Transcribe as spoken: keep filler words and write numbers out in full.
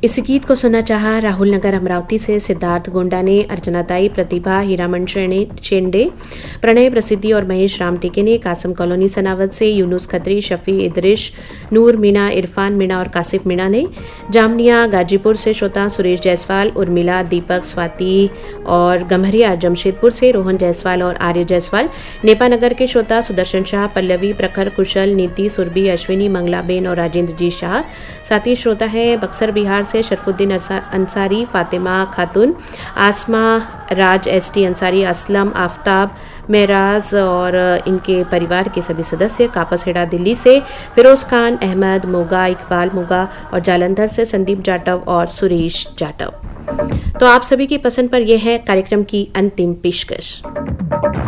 इस गीत को सुनना चाहा राहुल नगर अमरावती से सिद्धार्थ गोंडा ने, अर्चनाताई, प्रतिभा, हीरामन शेंडे, प्रणय प्रसिद्धि और महेश रामटेके ने, कासम कॉलोनी सनावत से यूनुस खत्री, शफी इदरिश, नूर मीणा, इरफान मीणा और कासिफ मीणा ने, जामनिया गाजीपुर से श्रोता सुरेश जायसवाल, उर्मिला, दीपक, स्वाति और गम्हरिया जमशेदपुर से रोहन जायसवाल और आर्य जायसवाल, नेपानगर के श्रोता सुदर्शन शाह, पल्लवी, प्रखर, कुशल, नीति, सुरभि, अश्विनी, मंगलाबेन और राजेंद्र जी शाह। साथ ही श्रोता है बक्सर बिहार से शरफुद्दीन अंसारी, फातिमा खातून, आसमा राज, एस टी अंसारी, असलम, आफ्ताब, मेराज और इनके परिवार के सभी सदस्य। कापसहेड़ा दिल्ली से फिरोज खान, अहमद मोगा, इकबाल मोगा और जालंधर से संदीप जाटव और सुरेश जाटव। तो आप सभी की पसंद पर यह है कार्यक्रम की अंतिम पेशकश।